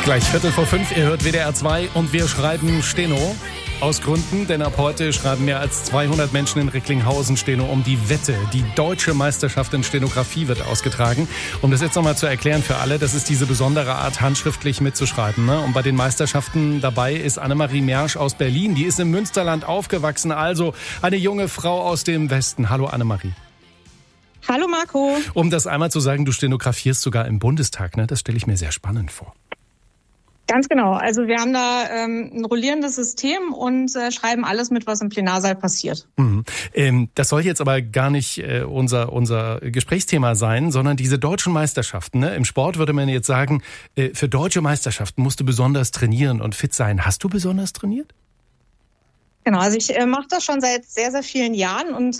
Gleich 4:45, ihr hört WDR 2 und wir schreiben Steno. Aus Gründen, denn ab heute schreiben mehr als 200 Menschen in Recklinghausen Steno um die Wette. Die deutsche Meisterschaft in Stenografie wird ausgetragen. Um das jetzt nochmal zu erklären für alle, das ist diese besondere Art, handschriftlich mitzuschreiben. Ne? Und bei den Meisterschaften dabei ist Annemarie Mersch aus Berlin. Die ist im Münsterland aufgewachsen, also eine junge Frau aus dem Westen. Hallo Annemarie. Hallo Marco. Um das einmal zu sagen, du stenografierst sogar im Bundestag, ne? Das stelle ich mir sehr spannend vor. Ganz genau. Also wir haben da ein rollierendes System und schreiben alles mit, was im Plenarsaal passiert. Das soll jetzt aber gar nicht unser Gesprächsthema sein, sondern diese deutschen Meisterschaften. Ne? Im Sport würde man jetzt sagen, für deutsche Meisterschaften musst du besonders trainieren und fit sein. Hast du besonders trainiert? Genau, also ich mache das schon seit sehr, sehr vielen Jahren und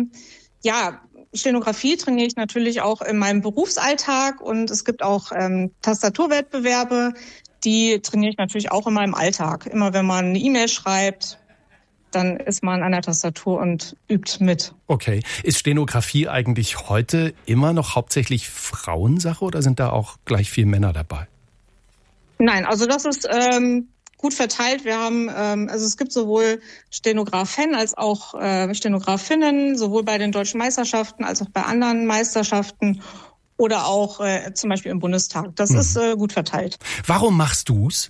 Stenografie trainiere ich natürlich auch in meinem Berufsalltag und es gibt auch Tastaturwettbewerbe. Die trainiere ich natürlich auch in meinem Alltag. Immer wenn man eine E-Mail schreibt, dann ist man an der Tastatur und übt mit. Okay. Ist Stenografie eigentlich heute immer noch hauptsächlich Frauensache oder sind da auch gleich viel Männer dabei? Nein, also das ist gut verteilt. Wir haben, es gibt sowohl Stenografen als auch Stenografinnen, sowohl bei den deutschen Meisterschaften als auch bei anderen Meisterschaften. Oder auch zum Beispiel im Bundestag. Das ist gut verteilt. Warum machst du's?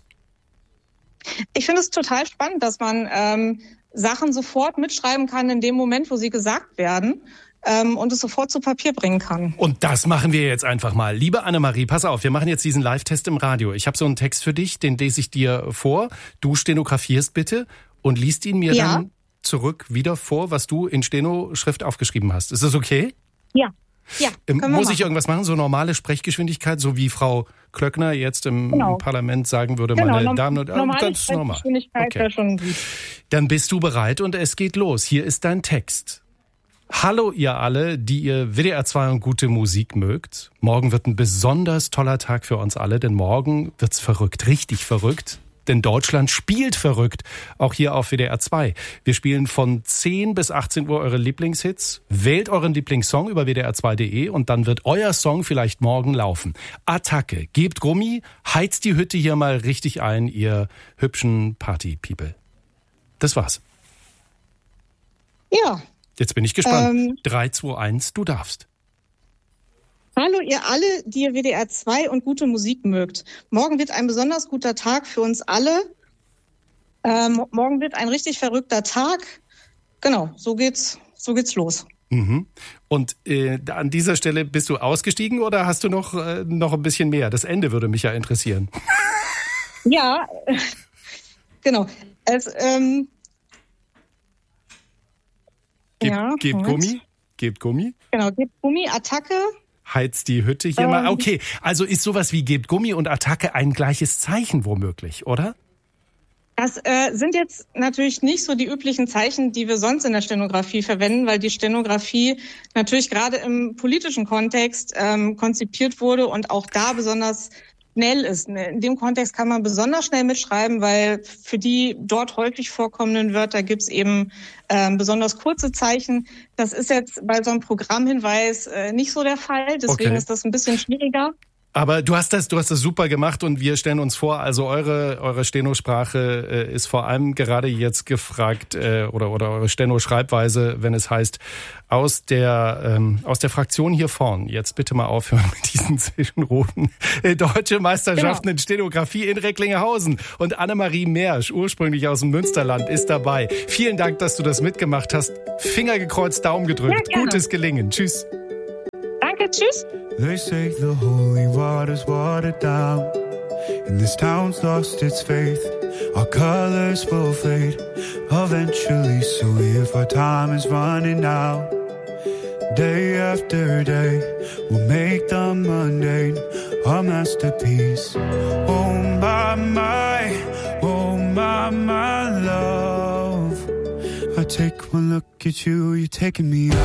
Ich finde es total spannend, dass man Sachen sofort mitschreiben kann in dem Moment, wo sie gesagt werden und es sofort zu Papier bringen kann. Und das machen wir jetzt einfach mal. Liebe Annemarie, pass auf, wir machen jetzt diesen Live-Test im Radio. Ich habe so einen Text für dich, den lese ich dir vor. Du stenografierst bitte und liest ihn mir dann zurück wieder vor, was du in Steno-Schrift aufgeschrieben hast. Ist das okay? Ja. Ja, muss ich irgendwas machen? So normale Sprechgeschwindigkeit, so wie Frau Klöckner jetzt im Parlament sagen würde, meine Damen und Herren, ganz normal. Sprechgeschwindigkeit wäre schon gut. Dann bist du bereit und es geht los. Hier ist dein Text. Hallo ihr alle, die ihr WDR 2 und gute Musik mögt. Morgen wird ein besonders toller Tag für uns alle, denn morgen wird's verrückt, richtig verrückt. Denn Deutschland spielt verrückt, auch hier auf WDR 2. Wir spielen von 10 bis 18 Uhr eure Lieblingshits. Wählt euren Lieblingssong über wdr2.de und dann wird euer Song vielleicht morgen laufen. Attacke, gebt Gummi, heizt die Hütte hier mal richtig ein, ihr hübschen Party-People. Das war's. Ja. Jetzt bin ich gespannt. 3, 2, 1, du darfst. Hallo ihr alle, die ihr WDR 2 und gute Musik mögt. Morgen wird ein besonders guter Tag für uns alle. Morgen wird ein richtig verrückter Tag. Genau, so geht's los. Und an dieser Stelle bist du ausgestiegen oder hast du noch ein bisschen mehr? Das Ende würde mich ja interessieren. Ja, genau. Gebt Gummi. Gebt Gummi. Genau, gebt Gummi, Attacke. Heizt die Hütte hier mal. Okay, also ist sowas wie gebt Gummi und Attacke ein gleiches Zeichen womöglich, oder? Das sind jetzt natürlich nicht so die üblichen Zeichen, die wir sonst in der Stenografie verwenden, weil die Stenografie natürlich gerade im politischen Kontext konzipiert wurde und auch da besonders schnell ist. In dem Kontext kann man besonders schnell mitschreiben, weil für die dort häufig vorkommenden Wörter gibt's eben besonders kurze Zeichen. Das ist jetzt bei so einem Programmhinweis nicht so der Fall, deswegen ist das ein bisschen schwieriger. Aber du hast das super gemacht und wir stellen uns vor, also eure Steno-Sprache ist vor allem gerade jetzt gefragt oder eure Steno-Schreibweise, wenn es heißt, aus der Fraktion hier vorn, jetzt bitte mal aufhören mit diesen Zwischenrufen, Deutsche Meisterschaften in Stenografie in Recklinghausen und Annemarie Mersch, ursprünglich aus dem Münsterland, ist dabei. Vielen Dank, dass du das mitgemacht hast. Finger gekreuzt, Daumen gedrückt. Ja, gutes Gelingen. Tschüss. Danke, tschüss. They say the holy water's watered down, and this town's lost its faith. Our colors will fade eventually, so if our time is running out, day after day, we'll make the mundane our masterpiece. Oh my love, I take one look at you, you're taking me out.